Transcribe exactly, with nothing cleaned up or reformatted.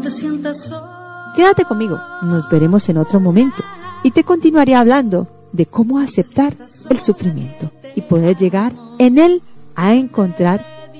te sientas solo. Quédate conmigo, nos veremos en otro momento y te continuaré hablando de cómo aceptar el sufrimiento y poder llegar en él a encontrar